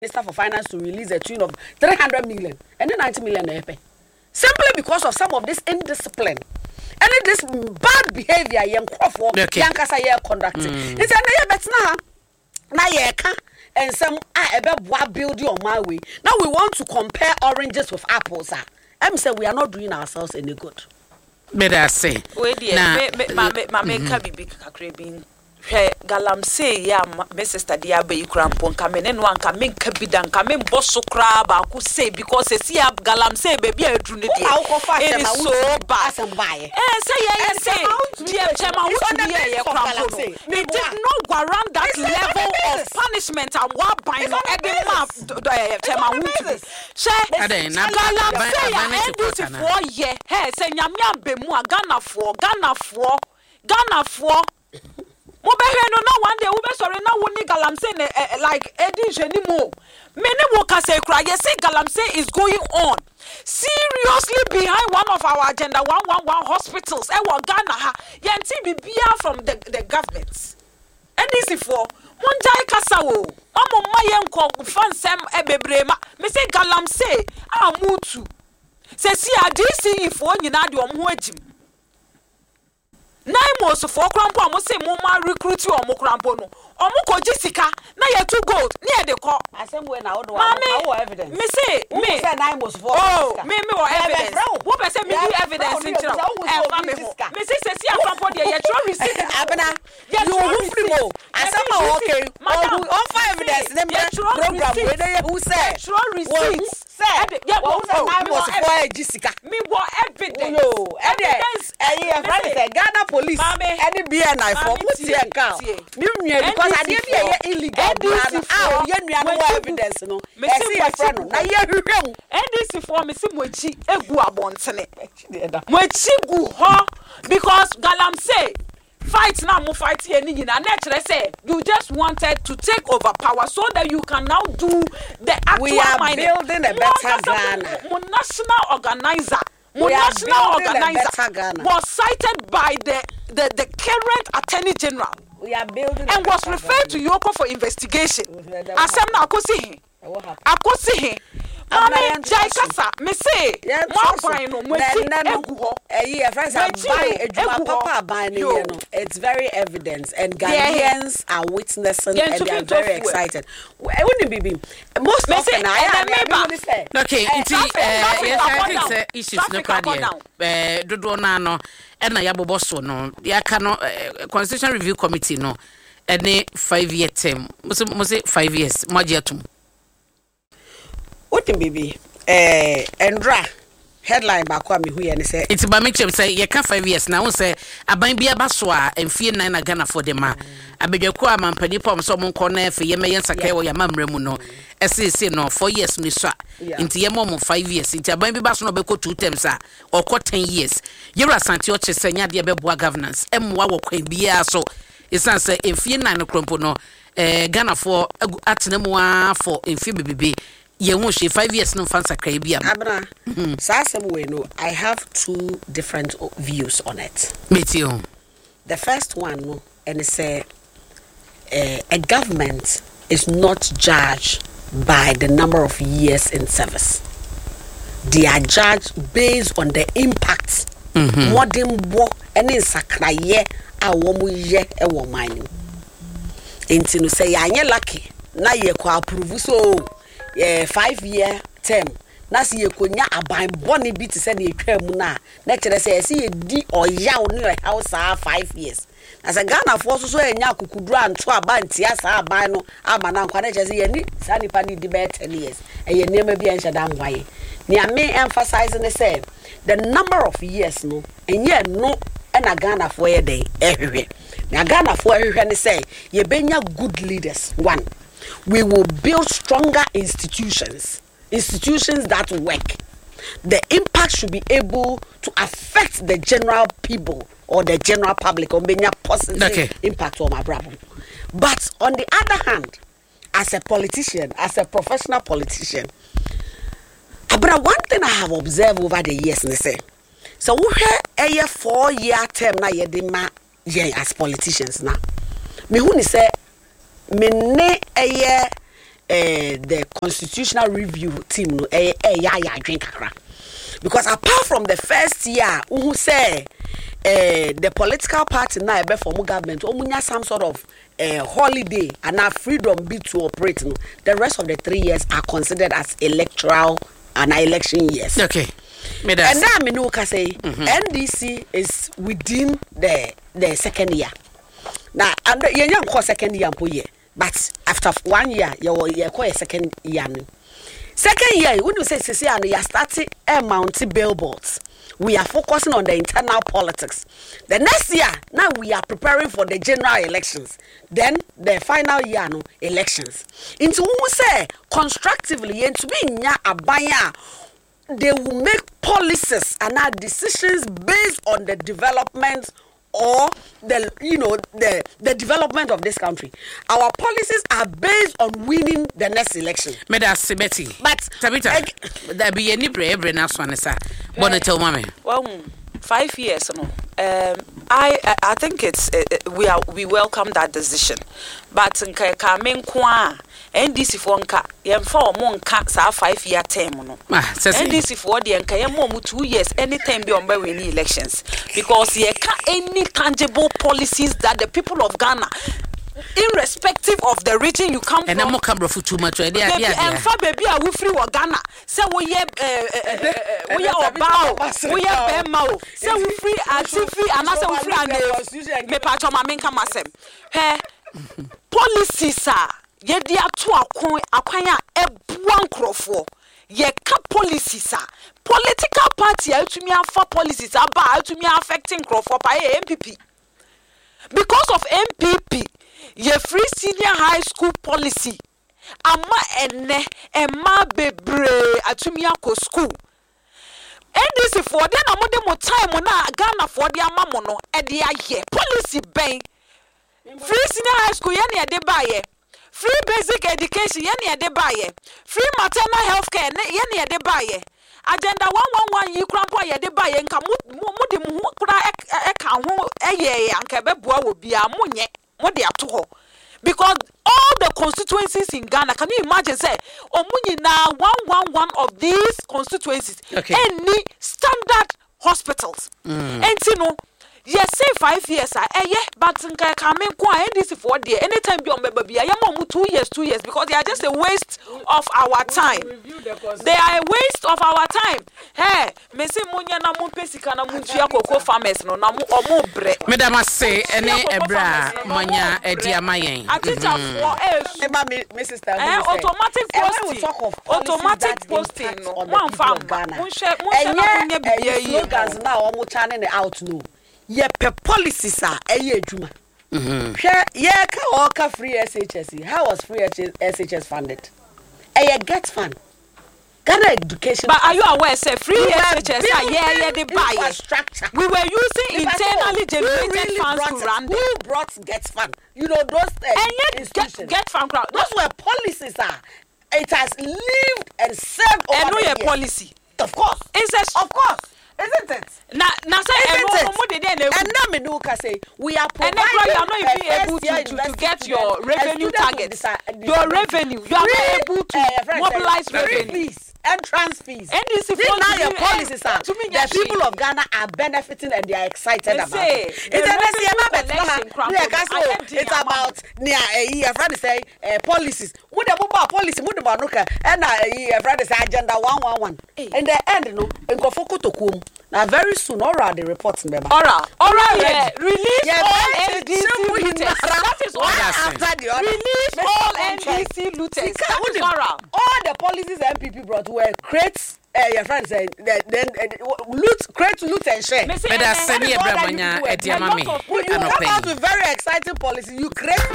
Minister for Finance to release a tune of 300 million and then 90 million simply because of some of this indiscipline and this bad behavior young Crawford young kasa conducting. It's a better na yeka and some about building on my way. Now we want to compare oranges with apples. I'm saying we are not doing ourselves any good. Better say. Wait, dear, my make big crabbing. Galamsey, ya, my sister Diabe, crampon, come in and one come in Cabidan, come in Bosso crab, I could say, because it's here, Galamsey, baby, I drew it. It is so bad and buy. Say, dear Chema, we did not warrant that level of punishment and what by no every month, Chema. Say, Galamsey, I ended 4 years. Hey, say, Yamiam Bemua, Ghana for. No one day we sorry now we Galamsey like Eddie anymore. Many workers say cry. Yes, say Galamsey is going on seriously behind one of our agenda 111 hospitals. Ghana yanti bibia from the government. And this is for one jai kasawo. Amo mayenko fansem ebebrema. Me say Galamsey amutu. Say see a DC for nyina de omhoajim. 9 months for crampo mo say mo ma recruit you omo crampo no omo ko jisika na ye 2 gold near the call asem we na odo wa evidence me say me say 9 months for me wa evidence wo be say me do evidence in chiro me say crampo dey ye throw receipt abena you who free mo asem okay on for evidence dem program we dey who say throw receipt say wo say 9 months for jisika me wo evidence evidence Ghana police any BNI for mutie nka me nua because ade be illegal you nua no evidence no e see your friend na ye hwehwem NDC for me see mochi egu abontene mochi gu ho because Galamsey fight now mo fight here ni na naturally say you just wanted to take over power so that you can now do the actual we are mining. Building a better Ghana. Mo national organizer was cited by the current Attorney General. We are building and was referred to Yoko for investigation. Asem na akosi he. Mama jai kasa me say mo ban no mo ti egu ho. Friends are buying ejuma papa buying no. It's very evident and Ghanaians are witnessing and they are very excited. Wouldn't be most often okay, I think say issues no kwade. Dodo na no e na yabobo so no. Yaka no Constitution Review Committee no any 5-year term. Mo say 5 years. Mo atum. What baby? Endra headline back me who and say it's about make sure say you can 5 years now say aban bia ba so a emfie 9 na Ghana for dem a abedwako amampani pom so mon corner fe ye meyen sakai wo ya mamremu no ese no 4 years ni so inti ye mom 5 years inti aban bi ba so no be ko 2 terms a or 10 years yera santi o chesenya de be boa governance emwa wo kwan bia so isan say emfie 9 no krompo no Ghana for atenemu a for emfie bebe ye won she 5 years no fancy Caribbean. Abra. I have 2 different views on it. Me too. The first one no and say a government is not judged by the number of years in service. They are judged based on the impact. Modern work any sakraye a womu ye e wo man. Enti no say ya lucky na ye ko approve so 5-year term na se yekonya aban boni bi te se na etwa mu na kire se se ye di oyaw ne house 5 years na se Ghana for so enya akukuduru anto aban tia sa aban no ama na nkwa na kire se ye ni sa nipa ni di be 10 years ye nema bi enhye da nwaye ne ame emphasize ne say the number of years no enye no na Ghana for ye dey ehwehwe na Ghana for ehwehwe ne say ye benya good leaders. One, we will build stronger institutions that work. The impact should be able to affect the general people or the general public on being a positive impact on my problem. But on the other hand, as a politician, as a professional politician, but one thing I have observed over the years, they say, so we have a 4-year term na yedema as politicians now. Me who ni say me ne the constitutional review team no ya drink kakra. Because apart from the first year, who say the political party now be for government, omunya some sort of holiday and a freedom be to operate. No? The rest of the 3 years are considered as electoral and election years. Okay. And now I mean, say NDC is within the second year. Now, and you know, second year, but after 1 year, you call a second year. Second year, when you say and you are starting mounting billboards. We are focusing on the internal politics. The next year, now we are preparing for the general elections. Then the final year, no elections. Into who say constructively, and to be nya abaya, they will make policies and our decisions based on the development or the development of this country. Our policies are based on winning the next election. Medas Betty. But Tabita, there be any brave enough one, sir. Bonnet, mommy. Well, 5 years, no. I think it's we welcome that decision, but coming kwa NDC for nka yemfa omo nka sa 5 year term no. NDC for the nka yemo 2 years anytime be on by winning elections because ye can any tangible policies that the people of Ghana, irrespective of the region you come and from, I'm not camera for too much. And for baby, I will free Ghana. Say we are about we are Bemao. Say we free and free and I say we free and me patch on my main camasem. Hey, policies are yedi atu akwanya ebuan krofo. Ye ka policies are political party to me for policies about to me affecting krofo by MPP. Because of MPP, ye free senior high school policy. Ama emma bebre atumia ko school. NDC for then amode mo time na Ghana for the amamono e de aye policy ben. Free senior high school ye na de baye. Free basic education ye na de baye. Free maternal health care ye na de baye. Agenda 111 yi krampo ye de baye nka mo de mo kura e ka ho eye anka be boa wo bia mo nye mo de ato ho. Because all the constituencies in Ghana, can you imagine, say, now 111 of these constituencies, any standard hospitals. And you know, yes, say 5 years, but coming NDC for there, anytime you remember, I am 2 years, because they are just a waste of our time. They are a waste of our time. Hey, Messi Munya na pesika na muntia cocoa farmers no na omo bre. Madam say any ebra manya ediamayen. Automatic posting no. One farm Ghana. Slogans now omo channel out no. Ye pe policies are adwuma. Ye ka free SHS. How was free SHS funded? Get fund. Ghana education. But are you aware, say free SHS they buy infrastructure. We were using internally generated funds to run. Who brought Get Fund? You know those institutions. Get Fund crowd. Those were policies are. It has lived and served over the years. Policy. Of course. Of course. Isn't it? Now say and now me do say we are providing. And you are not even able to get your revenue targets. Your revenue, you are not able to mobilize revenue. Entrance fees. And this is now your policies are. The people of Ghana are benefiting and they are excited about it. It's about near friend say policies. Would the policy would about look and friend say agenda 111. In the end, no, and go for Kotokum. Now very soon, Ora the reports member. Ora, release all NDC looters. That is all after the order. Release all NDC looters. That is Ora. All the policies MPP brought were create. Your friend said then loot and share. But that's semi Abraham Ediamami. You come out with very exciting policy. You create